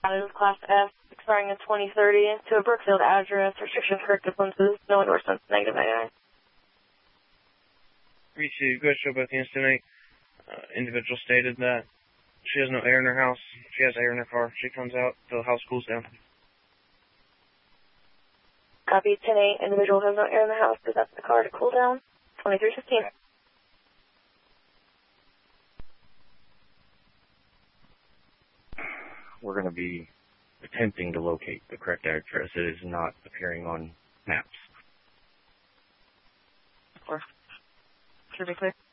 added with Class F, expiring in 2030, to a Brookfield address, restriction corrected lenses, no endorsements, negative 99. 3-2, go ahead, show both units tonight. Individual stated that she has no air in her house. She has air in her car. She comes out, the house cools down. Copy 10-8, individual has no air in the house, presents the car to cool down, 2315. We're going to be attempting to locate the correct address. It is not appearing on maps. Should be clear.